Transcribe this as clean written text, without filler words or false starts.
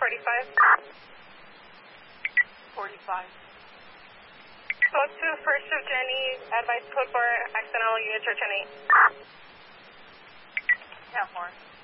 45. 45. Close to first of Jenny, advice code for accidental unit or 10-8. Yeah, more.